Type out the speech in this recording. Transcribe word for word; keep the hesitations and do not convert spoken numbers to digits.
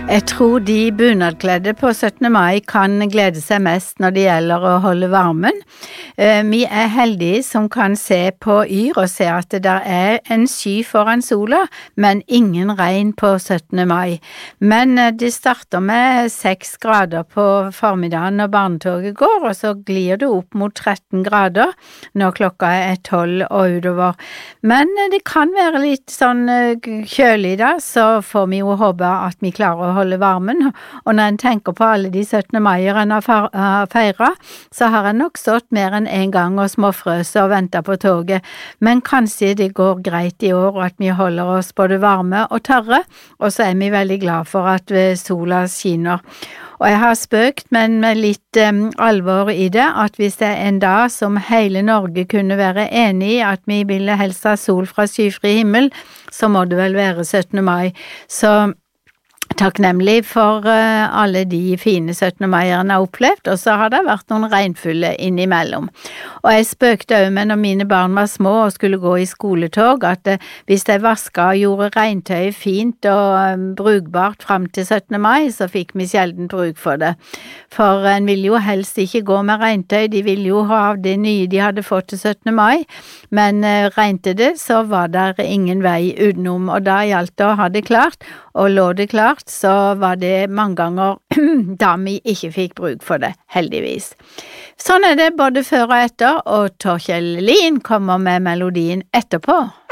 Jeg tror de bunadkledde på syttende mai kan glede seg mest når det gjelder å holde varmen. Vi er heldige som kan se på Yr og se at det der er en sky foran sola, men ingen regn på syttende mai. Men de starter med seks grader på formiddagen når barnetoget går, og så glir det opp mot tretten grader når klokka er tolv og utover. Men det kan være litt sånn kjølig da, så får vi jo håpe at vi klarer å holde varmen, og når en tenker på alle de syttende maier en har feiret, så har en nok stått mer enn en gang og småfrøse og ventet på toget, men kanskje det går greit i år at vi holder oss både varme og tørre, og så er vi veldig glad for at sola skinner. Og jeg har spøkt, men med litt um, alvor i det, at hvis det er en dag som hele Norge kunne være enig i at vi ville helst ha sol fra skyfri himmel, så må det vel være syttende mai. Så takknemlig for uh, alle de fine syttende maierne har opplevd, og så har det vært noen regnfulle innimellom. Og jeg spøkte også med når mine barn var små og skulle gå i skoletog, at uh, hvis de vasket og gjorde regntøy fint og um, brukbart frem til syttende mai, så fikk vi sjelden bruk for det. For en ville jo helst ikke gå med regntøy, de ville jo ha av det nye de hadde fått til syttende mai, men uh, regnet det, så var der ingen vei utenom, og da gjaldt det å ha det klart, og lå det klart, så var det mange ganger da vi ikke fikk bruk for det, heldigvis. Sånn er det både før og etter, og Torkjell Lien kommer med melodien etterpå.